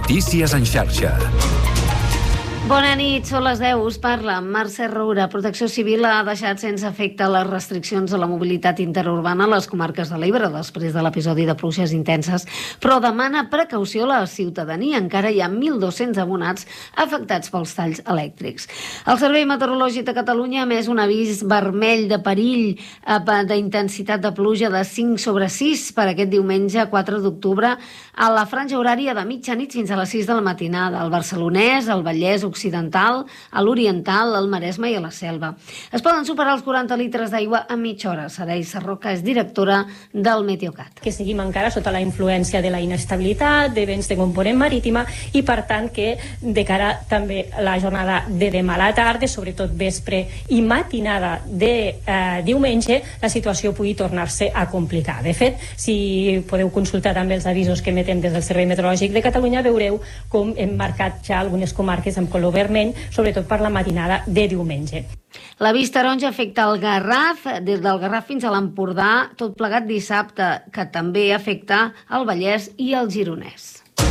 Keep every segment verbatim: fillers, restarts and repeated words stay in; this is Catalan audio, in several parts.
Notícies en xarxa. Bona nit, són les deu, us parla Mercè Roura. Protecció Civil ha deixat sense efecte les restriccions a la mobilitat interurbana a les comarques de l'Ebre després de l'episodi de pluges intenses, però demana precaució a la ciutadania. Encara hi ha mil dos-cents abonats afectats pels talls elèctrics. El Servei Meteorològic de Catalunya ha emès un avís vermell de perill d'intensitat de pluja de cinc sobre sis per aquest diumenge quatre d'octubre a la franja horària de mitjanit fins a les sis de la matinada, al Barcelonès, al Vallès Occidental, a l'Oriental, al Maresme i a la Selva. Es poden superar els quaranta litres d'aigua a mitja hora. Saray Sarroca és directora del Meteocat. Que seguim encara sota la influència de la inestabilitat, de vents de component marítima i, per tant, que de cara també la jornada de demà a la tarda, sobretot vespre i matinada de eh, diumenge, la situació pugui tornar-se a complicar. De fet, si podeu consultar també els avisos que emetem des del Servei Meteorològic de Catalunya, veureu com hem marcat ja algunes comarques amb color vermell, sobretot per la matinada de diumenge. L'avís taronja afecta el Garraf, des del Garraf fins a l'Empordà, tot plegat dissabte, que també afecta el Vallès i el Gironès.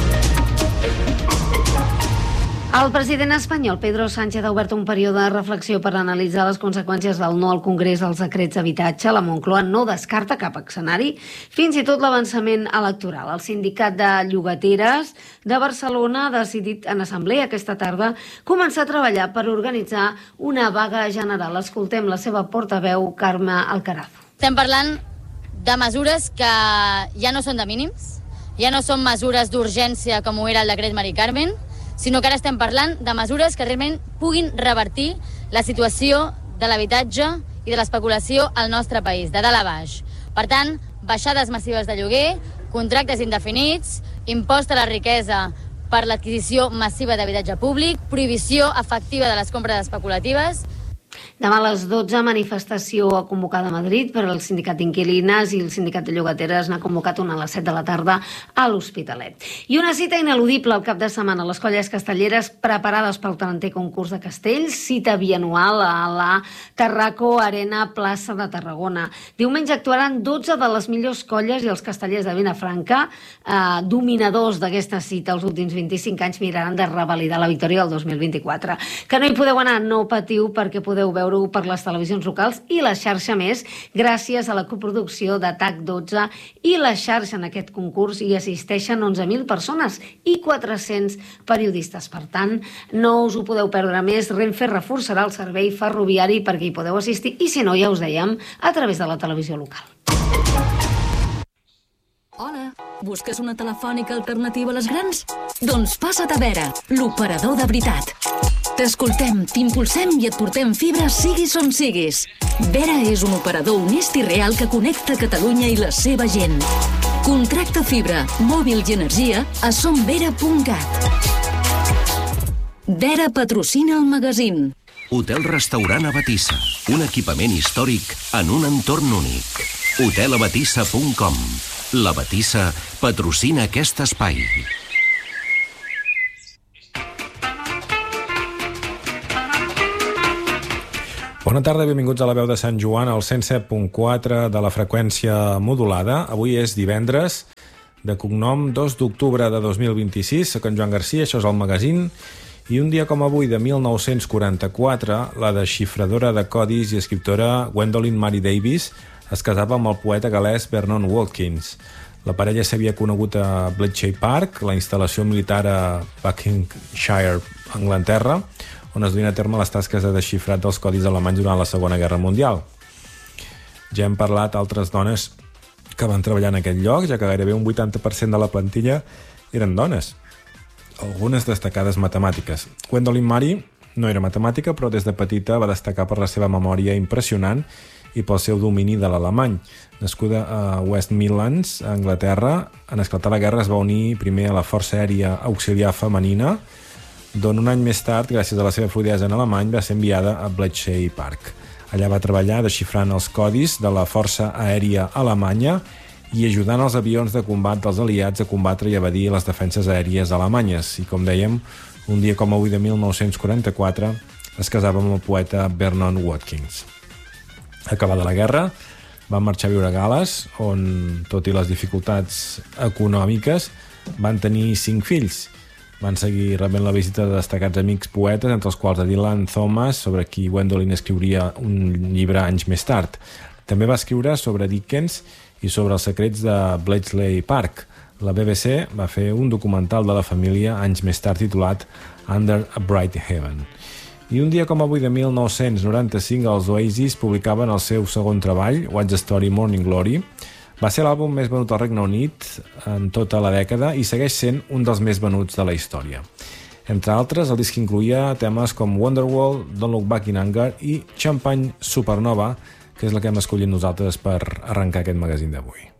El president espanyol, Pedro Sánchez, ha obert un període de reflexió per analitzar les conseqüències del no al Congrés als decrets d'habitatge. La Moncloa no descarta cap escenari, fins i tot l'avançament electoral. El sindicat de llogateres de Barcelona ha decidit en assemblea aquesta tarda començar a treballar per organitzar una vaga general. Escoltem la seva portaveu, Carme Alcaraz. Estem parlant de mesures que ja no són de mínims, ja no són mesures d'urgència com ho era el decret Mari Carmen, sinó que ara estem parlant de mesures que realment puguin revertir la situació de l'habitatge i de l'especulació al nostre país, de dalt a baix. Per tant, baixades massives de lloguer, contractes indefinits, impost a la riquesa per l'adquisició massiva d'habitatge públic, prohibició efectiva de les compres especulatives. Demà a les dotze, manifestació convocada a Madrid per al sindicat d'inquilines i el sindicat de llogateres n'ha convocat una a les set de la tarda a l'Hospitalet. I una cita ineludible al cap de setmana. Les colles castelleres preparades pel trentè concurs de castells, cita bianual a la Tarraco Arena Plaça de Tarragona. Diumenge actuaran dotze de les millors colles i els castellers de Vilafranca, eh, dominadors d'aquesta cita els últims vint-i-cinc anys, miraran de revalidar la victòria del dos mil vint-i-quatre. Que no hi podeu anar, no patiu, perquè podeu veure-ho per les televisions locals i la xarxa Més, gràcies a la coproducció de T A C dotze i la xarxa. En aquest concurs hi assisteixen onze mil persones i quatre-cents periodistes. Per tant, no us ho podeu perdre més. Renfe reforçarà el servei ferroviari perquè hi podeu assistir i, si no, ja us dèiem, a través de la televisió local. Hola, busques una telefònica alternativa a les grans? Doncs passa't a Vera, l'operador de veritat. T'escoltem, t'impulsem i et portem fibra siguis on siguis. Vera és un operador honest i real que connecta Catalunya i la seva gent. Contracta fibra, mòbil i energia a somvera punt cat. Vera patrocina el magazín. Hotel Restaurant Abatissa, un equipament històric en un entorn únic. hotel abatissa punt com. La Batissa patrocina aquest espai. Bona tarda, benvinguts a la veu de Sant Joan, al cent set punt quatre de la freqüència modulada. Avui és divendres, de cognom dos d'octubre de dos mil vint-i-sis. Soc en Joan Garcia, això és el magazín. I un dia com avui, de mil nou-cents quaranta-quatre, la desxifradora de codis i escriptora Gwendolyn Mary Davis es casava amb el poeta galès Vernon Watkins. La parella s'havia conegut a Bletchley Park, la instal·lació militar a Buckinghamshire, Anglaterra, on es duien a terme les tasques de desxifrat dels codis alemanys durant la Segona Guerra Mundial. Ja hem parlat d'altres dones que van treballar en aquest lloc, ja que gairebé un vuitanta per cent de la plantilla eren dones, algunes destacades matemàtiques. Gwendolyn Mary no era matemàtica, però des de petita va destacar per la seva memòria impressionant i pel seu domini de l'alemany. Nascuda a West Midlands, a Anglaterra, en esclatar la guerra es va unir primer a la Força Aèria Auxiliar Femenina, d'on un any més tard, gràcies a la seva fluïdesa en alemany, va ser enviada a Bletchley Park. Allà va treballar desxifrant els codis de la Força Aèria Alemanya i ajudant els avions de combat dels aliats a combatre i evadir les defenses aèries alemanyes. I com dèiem, un dia com avui de mil nou-cents quaranta-quatre es casava amb el poeta Vernon Watkins. Acabada la guerra, van marxar a viure a Gal·les, on, tot i les dificultats econòmiques, van tenir cinc fills. Van seguir rebent la visita de destacats amics poetes, entre els quals de Dylan Thomas, sobre qui Gwendolyn escriuria un llibre anys més tard. També va escriure sobre Dickens i sobre els secrets de Bletchley Park. La B B C va fer un documental de la família anys més tard titulat Under a Bright Heaven. I un dia com avui de mil nou-cents noranta-cinc, els Oasis publicaven el seu segon treball, What's the Story, Morning Glory. Va ser l'àlbum més venut al Regne Unit en tota la dècada i segueix sent un dels més venuts de la història. Entre altres, el disc incloïa temes com Wonderwall, Don't Look Back in Anger i Champagne Supernova, que és la que hem escollit nosaltres per arrencar aquest magazín d'avui.